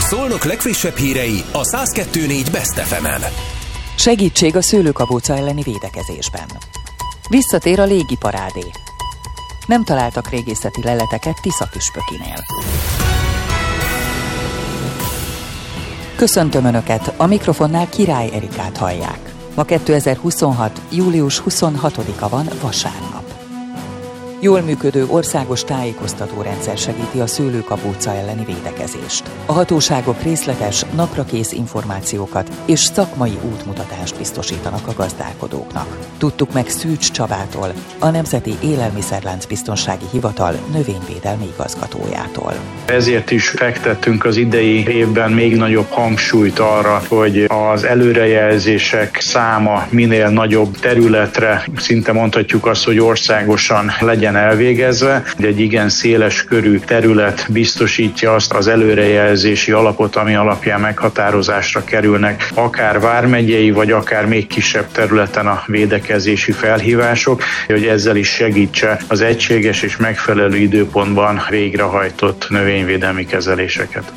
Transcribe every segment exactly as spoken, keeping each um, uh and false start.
Szolnok legfrissebb hírei a száz kettő pont négy Best ef emen. Segítség a szőlőkabóca elleni védekezésben. Visszatér a légiparádé. Nem találtak régészeti leleteket Tisza-püspökinél. Köszöntöm Önöket, a mikrofonnál Király Erikát hallják. Ma kétezer-huszonhat. július huszonhatodika van, vasárnap. Jól működő országos tájékoztatórendszer segíti a szőlőkabóca elleni védekezést. A hatóságok részletes, naprakész információkat és szakmai útmutatást biztosítanak a gazdálkodóknak. Tudtuk meg Szűcs Csabától, a Nemzeti Élelmiszerláncbiztonsági Hivatal növényvédelmi igazgatójától. Ezért is fektettünk az idei évben még nagyobb hangsúlyt arra, hogy az előrejelzések száma minél nagyobb területre, szinte mondhatjuk azt, hogy országosan legyen elvégezve. Egy igen széles körű terület biztosítja azt az előrejelzési alapot, ami alapján meghatározásra kerülnek akár vármegyei, vagy akár még kisebb területen a védekezési felhívások, hogy ezzel is segítse az egységes és megfelelő időpontban végrehajtott növényvédelmi kezeléseket.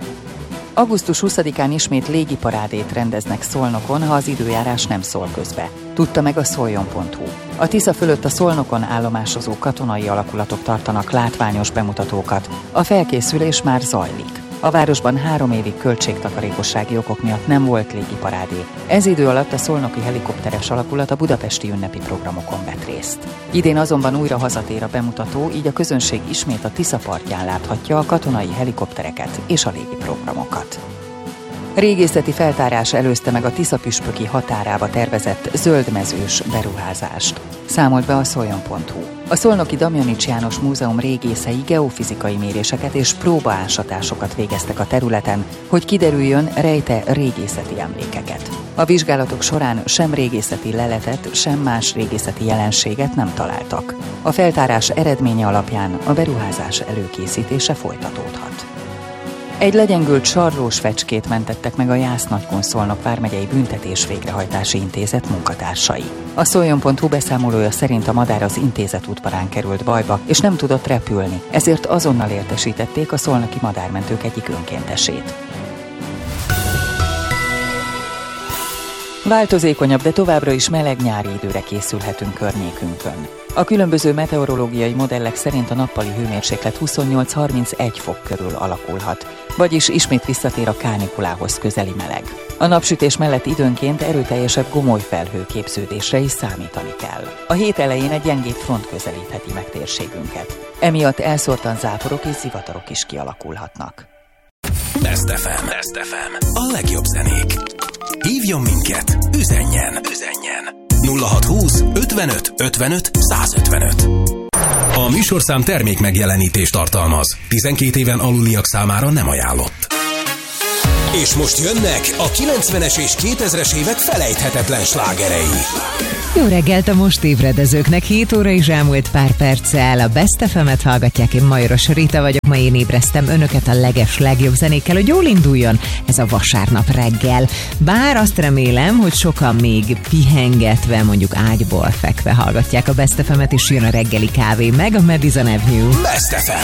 augusztus huszadikán ismét légiparádét rendeznek Szolnokon, ha az időjárás nem szól közbe. Tudta meg a szoljon pont hu. A Tisza fölött a Szolnokon állomásozó katonai alakulatok tartanak látványos bemutatókat. A felkészülés már zajlik. A városban három évig költségtakarékossági okok miatt nem volt légiparádé. Ez idő alatt a szolnoki helikopteres alakulat a budapesti ünnepi programokon vett részt. Idén azonban újra hazatér a bemutató, így a közönség ismét a Tisza partján láthatja a katonai helikoptereket és a légi programokat. Régészeti feltárás előzte meg a Tisza-püspöki határába tervezett zöldmezős beruházást. Számolt be a szoljon pont hu. A Szolnoki Damjanics János Múzeum régészei geofizikai méréseket és próbaásatásokat végeztek a területen, hogy kiderüljön, rejte régészeti emlékeket. A vizsgálatok során sem régészeti leletet, sem más régészeti jelenséget nem találtak. A feltárás eredménye alapján a beruházás előkészítése folytatódhat. Egy legyengült sarlós fecskét mentettek meg a Jász-Nagykun-Szolnok vármegyei büntetés végrehajtási intézet munkatársai. A szoljon pont hu beszámolója szerint a madár az intézet udvarán került bajba, és nem tudott repülni, ezért azonnal értesítették a szolnoki madármentők egyik önkéntesét. Változékonyabb, de továbbra is meleg nyári időre készülhetünk környékünkön. A különböző meteorológiai modellek szerint a nappali hőmérséklet huszonnyolc-harmincegy fok körül alakulhat, vagyis ismét visszatér a kánikulához közeli meleg. A napsütés mellett időnként erőteljesebb gomolyfelhő képződésre is számítani kell. A hét elején egy gyengébb front közelítheti meg térségünket. Emiatt elszórtan záporok és zivatarok is kialakulhatnak. Best ef em. Best ef em. A legjobb zenék. Hívjon minket, üzenjen, üzenjen. nulla hatszázhúsz ötvenöt ötvenöt százötvenöt. A műsorszám termék megjelenítést tartalmaz. tizenkét éven aluliak számára nem ajánlott. És most jönnek a kilencvenes és kétezres évek felejthetetlen slágerei. Jó reggelt a most ébredezőknek, hét óra is elmúlt pár perccel. A Best ef emet hallgatják, én Majoros Rita vagyok, ma én ébreztem önöket a leges legjobb zenékkel, hogy jól induljon ez a vasárnap reggel. Bár azt remélem, hogy sokan még pihengetve, mondjuk ágyból fekve hallgatják a Best ef emet, és jön a reggeli kávé meg a Madison Avenue. Best ef em.